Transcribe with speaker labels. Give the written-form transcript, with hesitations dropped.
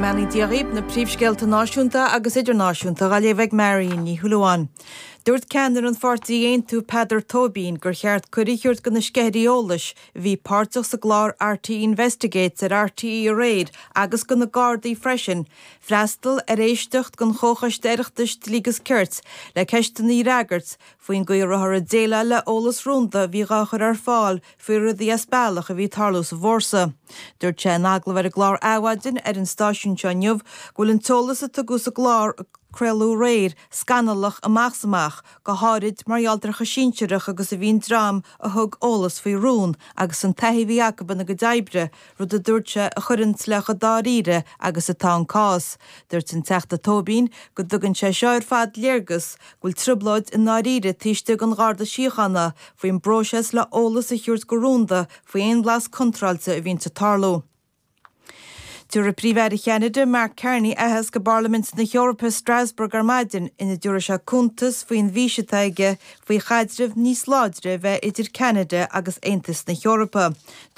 Speaker 1: Melanie Diarib na príomhscéalta náisiúnta agus idirnáisiúnta a léibh Marion ní Thualaáin. Dúirt ceannar an fortaí tú Peadar Tóibín gur cheart cuiríúirt go na scéiríolais bhí páirteach sa glár RTE Investigates ar RTE Raid agus go na Gardaí freisin, freastal éisteacht gon chóchaisteachtas lígus Kurtz le ceistanaí ragart faoin gcuireathar a déile le ólas rúnda bhí gachar ar fáil fuair a dí aspealach a bhí tarlús bhórsa. Dúirt sé nagla ver a glár áhaidin ar an stáisiún seanniuh ghfuil an tolas a tugus a glár Crelú réir scanalach amachsamach go hárid maraldracha sínteirech agus a bhín drám a thug ólas faoi rún agus an taithí Jacoban na go daibre rud a dúirte a churint lecha dáríre agus a tá cás. Dúirt an teachta Tóibín go dugann sé seoir fad léargus ghfuil tribláid in náríre tíiste an gáda síochanna faoin broses le ólas a thuirt go rúnda faoi aon blas contrailte a bhín sa tarlú. Dúir a príomhhead Cheanada Mark Carney ahas go Parliament na Eorpa Strasbourg ar maidin ina dúra se cúntas faoin bhíseteige faoi chaiddrih níos láidre bheith idir Canada agus Aontas na Eorpa.